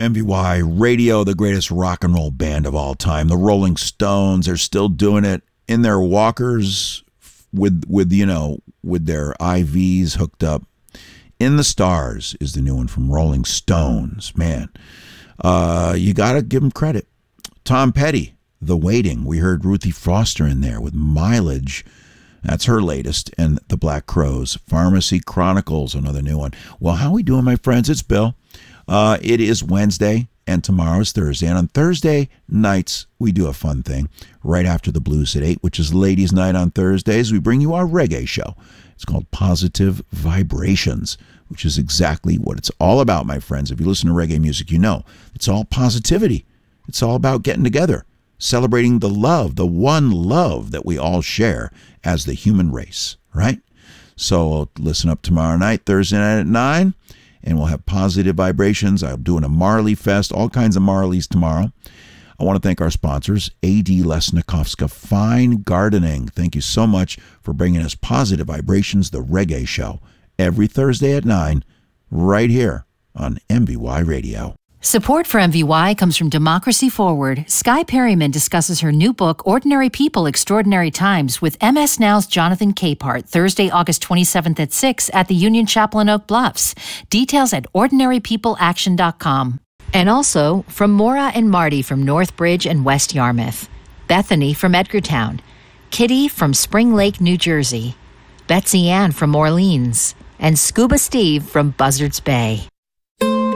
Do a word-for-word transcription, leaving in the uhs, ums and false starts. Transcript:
M V Y Radio, the greatest rock and roll band of all time. The Rolling Stones are still doing it in their walkers with, with you know, with their I Vs hooked up. In the Stars is the new one from Rolling Stones. Man, uh, you got to give them credit. Tom Petty, The Waiting. We heard Ruthie Foster in there with Mileage. That's her latest. And The Black Crowes. Pharmacy Chronicles, another new one. Well, how we doing, my friends? It's Bill. Uh, it is Wednesday, and tomorrow is Thursday. And on Thursday nights, we do a fun thing right after the Blues at eight, which is Ladies' Night on Thursdays. We bring you our reggae show. It's called Positive Vibrations, which is exactly what it's all about, my friends. If you listen to reggae music, you know it's all positivity. It's all about getting together, celebrating the love, the one love that we all share as the human race, right? So listen up tomorrow night, Thursday night at nine. And we'll have Positive Vibrations. I'm doing a Marley Fest, all kinds of Marleys tomorrow. I want to thank our sponsors, A D Lesnikovska Fine Gardening. Thank you so much for bringing us Positive Vibrations, the reggae show, every Thursday at nine, right here on M V Y Radio. Support for M V Y comes from Democracy Forward. Skye Perryman discusses her new book, Ordinary People, Extraordinary Times, with M S Now's Jonathan Capehart, Thursday, August twenty-seventh at six at the Union Chapel in Oak Bluffs. Details at ordinary people action dot com. And also from Maura and Marty from Northbridge and West Yarmouth, Bethany from Edgartown, Kitty from Spring Lake, New Jersey, Betsy Ann from Orleans, and Scuba Steve from Buzzards Bay.